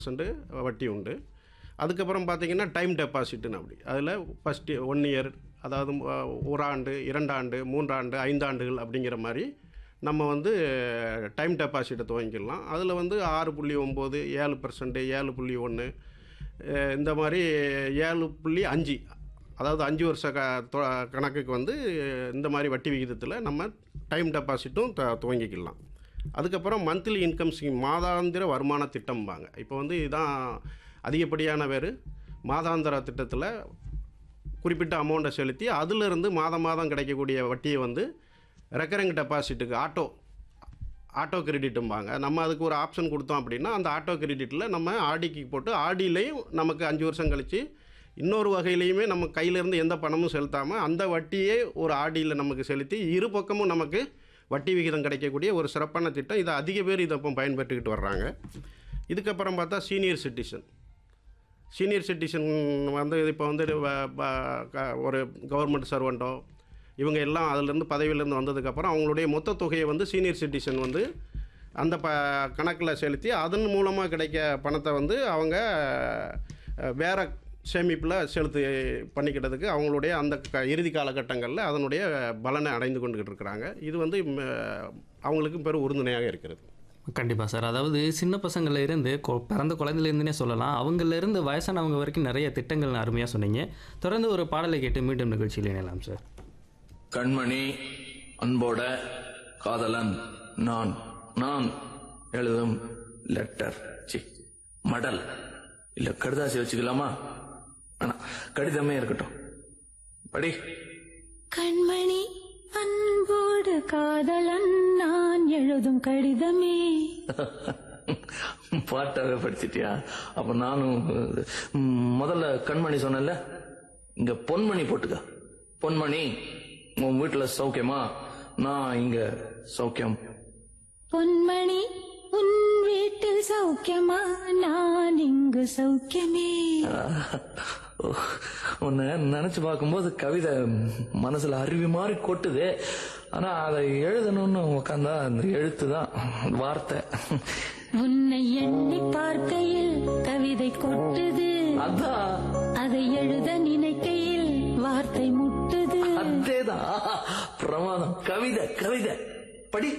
வட்டி உண்டு. அதுக்கப்புறம் பார்த்தீங்கன்னா டைம் டெபாசிட்னு அப்படி. அதில் ஃபஸ்ட்டு 1 இயர், அதாவது 1 ஆண்டு, 2 ஆண்டு, 3 ஆண்டு, 5 ஆண்டுகள் அப்படிங்கிற மாதிரி நம்ம வந்து டைம் டெபாசிட்டை துவங்கிடலாம். அதில் வந்து 6.9, 7%, 7.1 இந்த மாதிரி 7.5, அதாவது 5 வருஷ கணக்குக்கு வந்து இந்த மாதிரி வட்டி விகிதத்தில் நம்ம டைம் டெபாசிட்டும் துவங்கிக்கலாம். அதுக்கப்புறம் மந்த்லி இன்கம் ஸ்கீம், மாதாந்திர வருமான திட்டம்பாங்க. இப்போ வந்து இதுதான் அதிகப்படியான பேர். மாதாந்திர திட்டத்தில் குறிப்பிட்ட அமௌண்ட்டை செலுத்தி அதிலிருந்து மாதம் மாதம் கிடைக்கக்கூடிய வட்டியை வந்து ரெக்கரிங் டெபாசிட்டுக்கு ஆட்டோ கிரெடிட்டும்பாங்க. நம்ம அதுக்கு ஒரு ஆப்ஷன் கொடுத்தோம் அப்படின்னா அந்த ஆட்டோ கிரெடிட்டில் நம்ம ஆர்டிக்கு போட்டு ஆர்டிலையும் நமக்கு 5 வருஷம் கழித்து இன்னொரு வகையிலையுமே நம்ம கையிலேருந்து எந்த பணமும் செலுத்தாமல் அந்த வட்டியே ஒரு ஆர்டியில் நமக்கு செலுத்தி இரு பக்கமும் நமக்கு வட்டி விகிதம் கிடைக்கக்கூடிய ஒரு சிறப்பான திட்டம். இதை அதிக பேர் இதை இப்போ பயன்பெற்றுக்கிட்டு வர்றாங்க. இதுக்கப்புறம் பார்த்தா சீனியர் சிட்டிசன் வந்து இப்போ வந்து ஒரு கவர்மெண்ட் சர்வெண்ட்டோ இவங்க எல்லாம் அதிலேருந்து பதவியிலேருந்து வந்ததுக்கப்புறம் அவங்களுடைய மொத்த தொகையை வந்து சீனியர் சிட்டிசன் வந்து அந்த கணக்கில் செலுத்தி அதன் மூலமாக கிடைக்க பணத்தை வந்து அவங்க வேறு சேமிப்பில் பண்ணிக்கிட்டதுக்கு அவங்களுடைய அந்த இறுதி காலகட்டங்களில் அதனுடைய பலனை அடைந்து கொண்டுகிட்டு இருக்கிறாங்க. இது வந்து அவங்களுக்கு பெரும் உறுதுணையாக இருக்கிறது. கண்டிப்பாக சார். அதாவது சின்ன பசங்கள்ல இருந்து பிறந்த குழந்தையிலேருந்துனே சொல்லலாம், அவங்கலேருந்து வயசானவங்க வரைக்கும் நிறைய திட்டங்கள் அருமையாக சொன்னீங்க. தொடர்ந்து ஒரு பாடலை கேட்டு மீண்டும் நிகழ்ச்சியில் இணையலாம் சார். கண்மணி அன்போட காதலன் நான் நான் எழுதும் லெட்டர் மடல் இல்ல கடுதாசி வச்சுக்கலாமா? கடிதமே இருக்கட்டும், படி. கண்மணி அன்போடு காதலன் நான் எழுதும் கடிதமே. பாட்டாவே படிச்சிட்டியா? அப்ப நானும் முதல்ல கண்மணி சொன்னல, இங்க பொன்மணி போட்டுக்க. பொன்மணி, உன் வீட்டுல சௌக்கியமா? நான் இங்க சௌக்கியம். பொன்மணி, உன் வீட்டில் சௌக்கியமா? நான் இங்கு சௌக்கியமே. உன்னை நினைச்சு பார்க்கும்போது கவிதை மனசுல அருவி மாதிரி கொட்டுது. ஆனா அதை எழுதணும்னு உட்காந்தா அந்த எழுத்துதான் வார்த்தை. உன்னை எண்ணி பார்க்கையில் கவிதை கொட்டுது, அதான் அதை எழுத நினைக்கையில் வார்த்தை முட்டுது. அதேதான் பிரமாதம். கவிதை கவிதை படி.